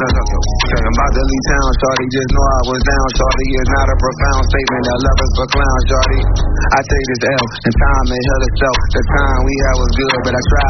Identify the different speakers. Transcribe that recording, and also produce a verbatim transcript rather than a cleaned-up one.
Speaker 1: I'm about to leave town, shorty, just know I was down. Shorty is not a profound statement that love is for clowns, shorty. I take this L, and time may heal itself. The time we had was good, but I tried